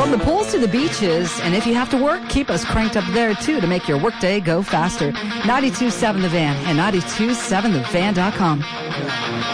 From the pools to the beaches, and if you have to work, keep us cranked up there, too, to make your workday go faster. 92.7 The Van and 92.7thevan.com.